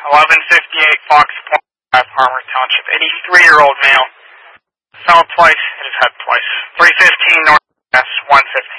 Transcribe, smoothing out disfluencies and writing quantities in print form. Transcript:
1158 Fox Point Drive, Harmer Township. 83-year-old male. Fell twice, hit his head twice. 315 North S 115.